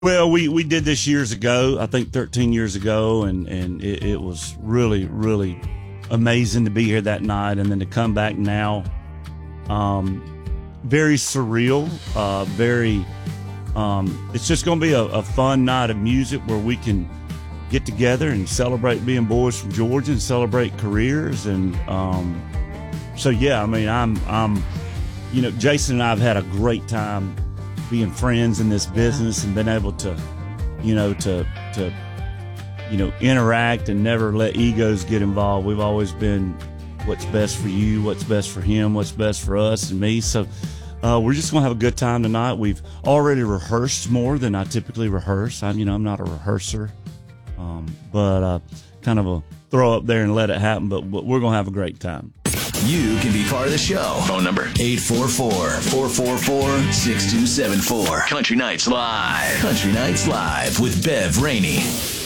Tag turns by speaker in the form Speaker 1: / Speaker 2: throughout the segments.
Speaker 1: Well, we did this years ago, I think 13 years ago, and it was really, really amazing to be here that night, and then to come back now. Very surreal, it's just going to be a fun night of music where we can get together and celebrate being boys from Georgia and celebrate careers. And so, yeah, I mean, I'm Jason and I have had a great time being friends in this business and been able to interact and never let egos get involved. We've always been what's best for you, what's best for him, what's best for us and me. So we're just going to have a good time tonight. We've already rehearsed more than I typically rehearse. I'm not a rehearser, but kind of a throw up there and let it happen. But we're going to have a great time.
Speaker 2: You can be part of the show. Phone number 844-444-6274. Country Nights Live. Country Nights Live with Bev Rainey.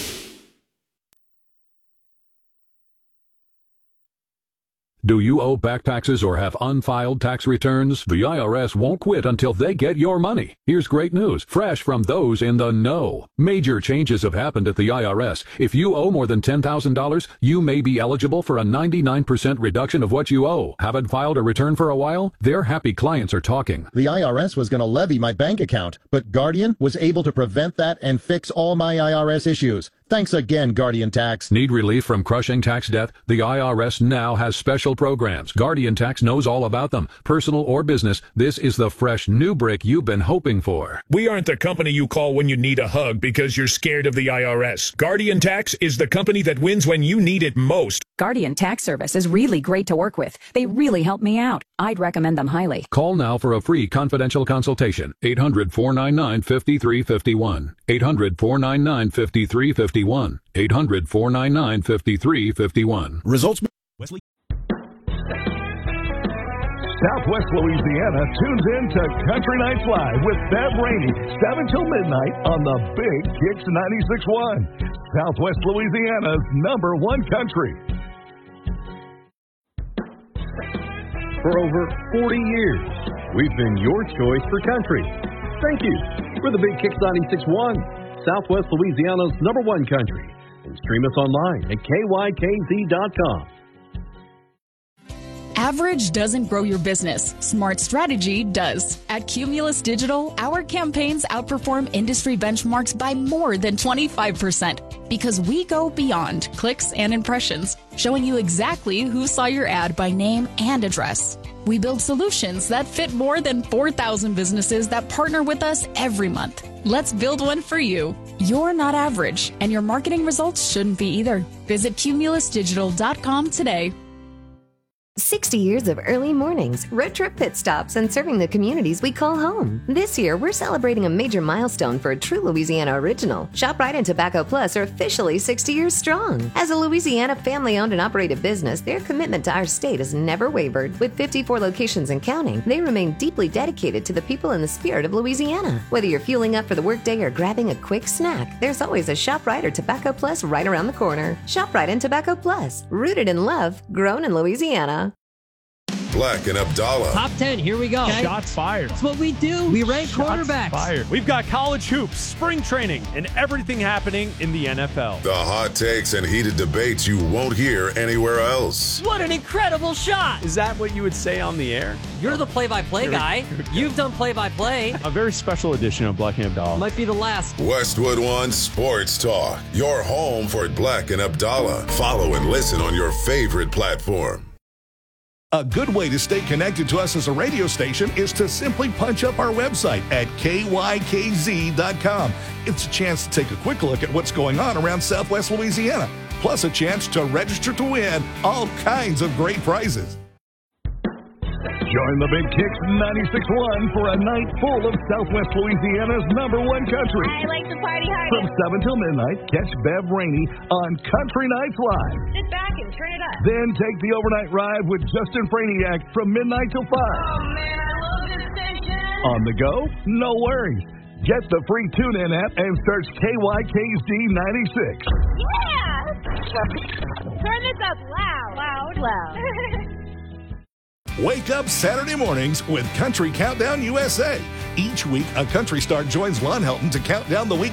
Speaker 3: Do you owe back taxes or have unfiled tax returns? The IRS won't quit until they get your money. Here's great news, fresh from those in the know. Major changes have happened at the IRS. If you owe more than $10,000, you may be eligible for a 99% reduction of what you owe. Haven't filed a return for a while? Their happy clients are talking.
Speaker 4: The IRS was going to levy my bank account, but Guardian was able to prevent that and fix all my IRS issues. Thanks again, Guardian Tax.
Speaker 3: Need relief from crushing tax debt? The IRS now has special programs. Guardian Tax knows all about them. Personal or business, this is the fresh new break you've been hoping for.
Speaker 5: We aren't the company you call when you need a hug because you're scared of the IRS. Guardian Tax is the company that wins when you need it most.
Speaker 6: Guardian Tax Service is really great to work with. They really help me out. I'd recommend them highly.
Speaker 3: Call now for a free confidential consultation. 800-499-5351. 800-499-5351. 800-499-5351.
Speaker 5: Results.
Speaker 7: Wesley. Southwest Louisiana tunes in to Country Nights Live with Bev Rainey, 7 till midnight on the Big Kicks 96.1. Southwest Louisiana's #1 country. For over 40 years, we've been your choice for country. Thank you. We're the Big Kicks 96.1, Southwest Louisiana's #1 country. And stream us online at KYKZ.com.
Speaker 8: Average doesn't grow your business. Smart strategy does. At Cumulus Digital, our campaigns outperform industry benchmarks by more than 25% because we go beyond clicks and impressions, showing you exactly who saw your ad by name and address. We build solutions that fit more than 4,000 businesses that partner with us every month. Let's build one for you. You're not average, and your marketing results shouldn't be either. Visit cumulusdigital.com today.
Speaker 9: 60 years of early mornings, road trip pit stops, and serving the communities we call home. This year, we're celebrating a major milestone for a true Louisiana original. ShopRite and Tobacco Plus are officially 60 years strong. As a Louisiana family-owned and operated business, their commitment to our state has never wavered. With 54 locations and counting, they remain deeply dedicated to the people and the spirit of Louisiana. Whether you're fueling up for the workday or grabbing a quick snack, there's always a ShopRite or Tobacco Plus right around the corner. ShopRite and Tobacco Plus, rooted in love, grown in Louisiana.
Speaker 10: Black and Abdallah.
Speaker 11: Top 10, here we go.
Speaker 12: Okay. Shots fired.
Speaker 11: That's what we do. We rank quarterbacks.
Speaker 12: Fired. We've got college hoops, spring training, and everything happening in the NFL.
Speaker 10: The hot takes and heated debates you won't hear anywhere else.
Speaker 11: What an incredible shot.
Speaker 12: Is that what you would say on the air?
Speaker 11: You're the play-by-play guy. You've done play-by-play.
Speaker 12: A very special edition of Black and Abdallah.
Speaker 11: Might be the last.
Speaker 10: Westwood One Sports Talk. Your home for Black and Abdallah. Follow and listen on your favorite platform.
Speaker 7: A good way to stay connected to us as a radio station is to simply punch up our website at KYKZ.com. It's a chance to take a quick look at what's going on around Southwest Louisiana, plus a chance to register to win all kinds of great prizes. Join the Big Kicks 96.1 for a night full of Southwest Louisiana's #1 country.
Speaker 13: I like to party hard.
Speaker 7: From 7 till midnight, catch Bev Rainey on Country Nights Live.
Speaker 13: Sit back and turn it up.
Speaker 7: Then take the overnight ride with Justin Franiak from midnight till 5.
Speaker 13: Oh, man, I love this station.
Speaker 7: On the go? No worries. Get the free TuneIn app and search KYKZ 96.
Speaker 13: Yeah! Turn this up loud. Loud.
Speaker 7: Wake up Saturday mornings with Country Countdown USA. Each week, a country star joins Lon Helton to count down the week